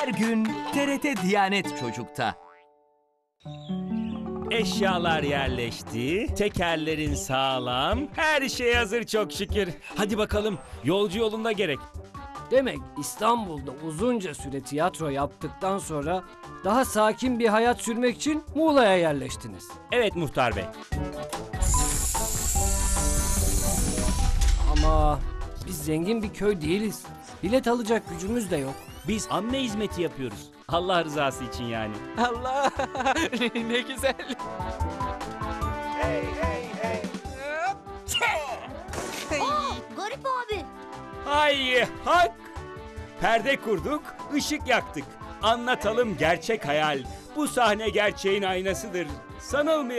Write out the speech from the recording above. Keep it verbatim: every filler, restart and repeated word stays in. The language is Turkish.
Her gün T R T Diyanet Çocuk'ta. Eşyalar yerleşti, tekerlerin sağlam, her şey hazır çok şükür. Hadi bakalım, yolcu yolunda gerek. Demek İstanbul'da uzunca süre tiyatro yaptıktan sonra daha sakin bir hayat sürmek için Muğla'ya yerleştiniz. Evet muhtar bey. Ama biz zengin bir köy değiliz. Bilet alacak gücümüz de yok. Biz amme hizmeti yapıyoruz. Allah rızası için yani. Allah ne güzel. Garip abi. Hay hak! Perde kurduk, ışık yaktık. Anlatalım gerçek hayal. Bu sahne gerçeğin aynasıdır. Sanılmayan